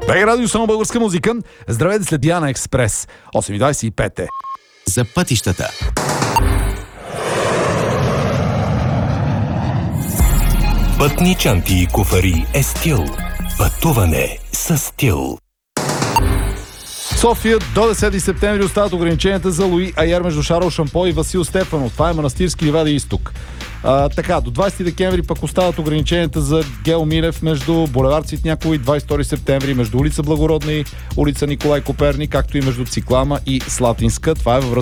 БГ Радио, само българска музика. Здравейте след Диана Експрес. 8:25 е. За пътищата. Пътни чанти и куфари е стил. Пътуване с стил. София до 10 септември остават ограниченията за Луи Айер между Шарл Шампо и Васил Стефанов. Това е Манастирски ливади изток. Така, до 20 декември пък остават ограниченията за Гео Милев между булевард Цветняково и 22 септември, между улица Благородна и улица Николай Коперник, както и между Циклама и Слатинска. Това е във връзка